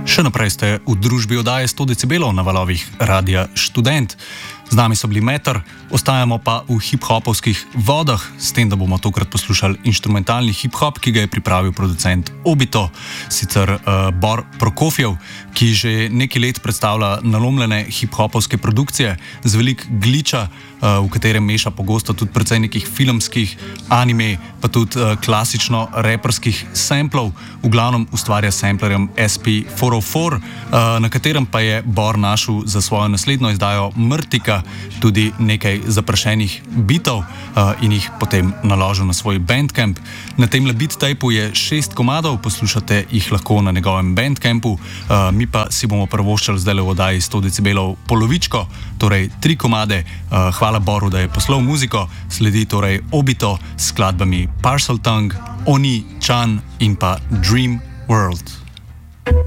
Še naprej ste v družbi oddaje 100 decibelov na valovih Radia Študent. Z nami so bili Meter, ostajamo pa v hip-hopovskih vodah, s tem, da bomo tokrat poslušali instrumentalni hip-hop, ki ga je pripravil producent Obito, sicer Bor Prokofjev, ki že nekaj let predstavlja nalomljene hip-hopovske produkcije z veliko gliča, v katerem meša pogosto tudi precej nekih filmskih, anime, pa tudi klasično reperskih samplov, v glavnem ustvarja samplerjem SP404, na katerem pa je Bor našel za svojo naslednjo izdajo Mrtika tudi nekaj zaprašenih bitov in jih potem naložil na svoj Bandcamp. Na tem beat tapu je 6 komadov, poslušate jih lahko na njegovem Bandcampu, mi pa si bomo prvoščali zdaj v oddaji 100 decibelov polovičko, torej 3 komade. Hvala Boru, da je poslal muziko, sledi torej Obito s skladbami Parcel Tongue, Oni, Chan in pa Dream World.